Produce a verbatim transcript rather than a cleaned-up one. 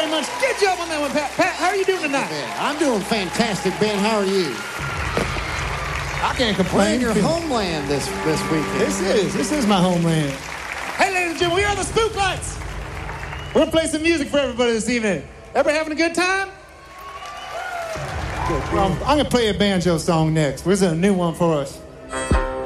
very much. Good job on that one, Pat. Pat, how are you doing tonight? I'm doing fantastic, Ben. How are you? I can't We're complain. in your homeland this, this weekend. This is. This is my homeland. Hey, ladies and gentlemen, we are the Spook Lights. We're going to play some music for everybody this evening. Everybody having a good time? Good. Well, I'm going to play a banjo song next. This is a new one for us.